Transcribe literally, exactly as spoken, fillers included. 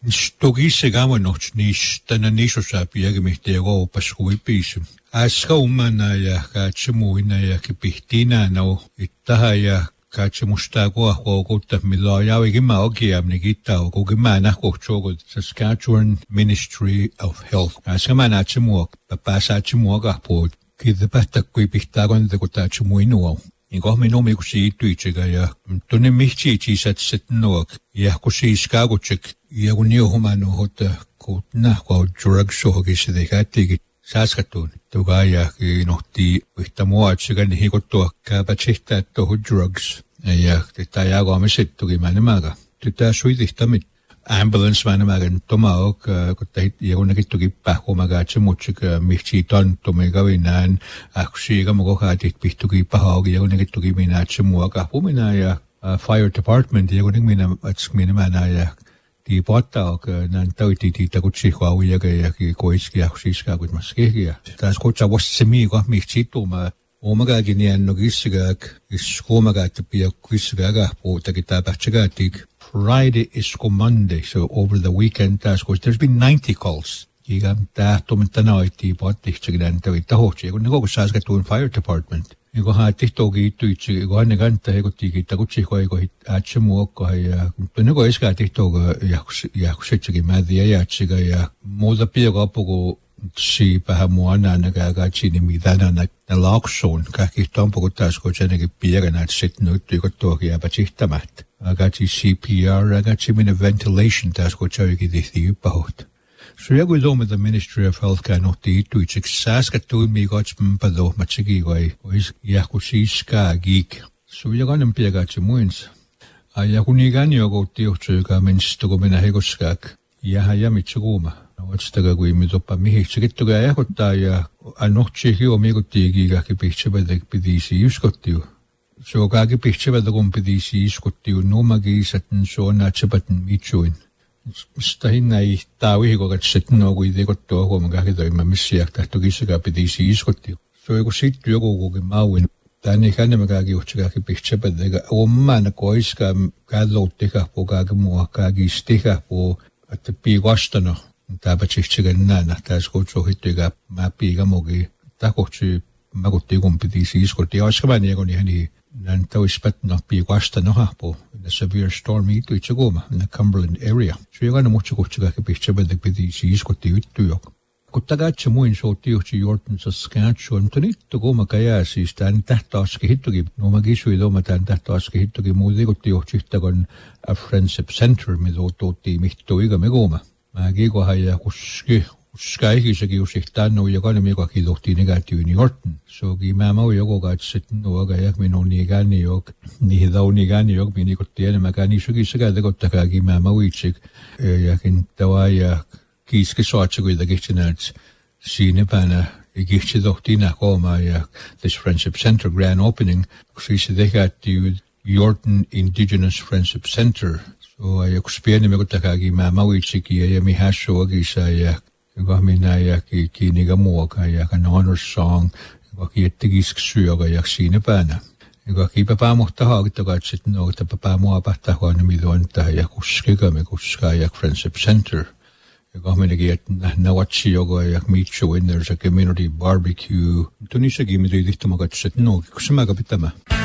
Stogise gamanoch nis tananisho sa piage mihtego paskuipis. Aska umana ya kachimuina ya kipihtina no ittahaya kachimustago ahogutta milaya igima ogiamni gitta ogimana kochogo Saskatchewan Ministry of Health. Aska mana chimuok papasa chimuoga po kidpata kuipihtagon de kotachimuino. Ingo me no me kusi tuichega ya tunne michi chi sat setnook ya kusi skagochik ya unio humano hota kutna ko drug shohogis de gatig Saskatoon tugaya ki nohti ihtamoa chigan hikoto kapachista to drugs ya titayago amesit tugi manemaga tita suidihtamit ambulance manemagan tomaok kotait yagunakit tugi pahomaga chimuchik michi ton tomegawinan aksiga mogohatit pihtugi pahog yagunakit tugi minachimuaga puminaya fire department yagunik mina atsminamana die Portag nan tauti ti takutsi kwawiya ga ki koiski aksiska gut maskegia das kocha was semi go mich chituma omaga ginian nogisiga iskomaga tipia kuisga ga po takita bachaga tik Friday is Monday, so over the weekend das goes there's been ninety calls gigam ta tomentanaiti pottichigdan tawita hochi go nego Saskatoon Fire Department Igo ha tiktoki tuitsi igo hanne kanta ego tiki takutsi ko ego atchimu ko ya tunego iska tiktoga yakusitsigi madhi ya chiga ya moda pia go pogo si pahamuana na ga ga chini midana na na lockson ka ki tampoco tasko chenegi pia na sit no tigo toki ya bachitamat aga chi C P R aga chi min ventilation tasko chagi di pahot So yeah, we know the Ministry of Health cannot do it. It's Saskatoon me got some pado machigi way. Is yakushi ska geek. So you're gonna be a got your moons. I yakunigani go deal to gamins to go in a hegoskak. Yahayamichuguma. What's the gagui midopa me? To get to Gayakota, a notchi or megotigi gaki picture by the P D C you got you. So gagi picture by the P D C you got you no magis at so nachabat me chewing. Stahinai tawi go gat setno go ide got to go magaki do mamisiak ta to gisiga pdc iskoti so go sit yo go go mawin tani kane magagi uchiga ki picture ba de o man ko iska ka lo tika po ga mo ka gi stika po at pi wastano ta ba chichiga na na ta sko cho hitiga ma pi ga mo gi ta ko chi magotti go pdc iskoti askabani go ni hani nan tau ispat no pi wasta no hapo in a severe storm ito ichagoma in the Cumberland area. So yung ano mo chigo chiga ki picture ba the P D C isko tiyo ito yok. Kutaga chimo in so tiyo chi Yorton Saskatchewan tunit to go makaya si stan tahtas ki hito gi no magisu ido matan tahtas ki hito gi mudi ko tiyo chitagon a friendship center mi do to ti mihto iga megoma. Magi ko haya kuski Sky is a giusictan no yagonami go kidotti negati in Yorton. So gi mama yogo got sitting no gayak min on nigani yok, ni daw nigani yok, minikotiana magani sugi saga the gotaki mama wichik, yakin tawaya kiski socha with the kitchenards, sinepana, a gichi doctina homa yak, this Friendship Center grand opening, she said they got the Yorton Indigenous Friendship Center. So I explained me gotaki mama wichik, yami hasho gisaya. Go me na ya ki ki niga mo ka ya ka honor song go ki tigis ksuyo ga yak sine pana go ki papa mo ta ha to ga chit no ta papa mo pa ta ho mi don ta ya kuske ga me kuska yak Friendship Center go me ge na na wat chi go yak meet show in there's a community barbecue tunisa gi mi di to mo ga chit no kusma ga bitama